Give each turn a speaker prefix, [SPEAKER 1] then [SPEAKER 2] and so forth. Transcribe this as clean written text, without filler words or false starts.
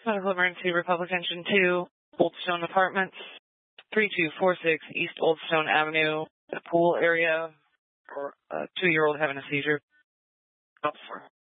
[SPEAKER 1] Medical emergency, Republic Engine 2, Old Stone Apartments, 3246 East Old Stone Avenue, the pool area, or a 2-year-old having a seizure.